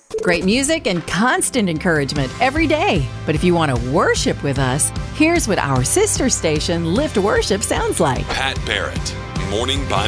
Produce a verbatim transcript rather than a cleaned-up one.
Great music and constant encouragement every day. But if you want to worship with us, here's what our sister station, Lift Worship, sounds like. Pat Barrett, Morning Bible.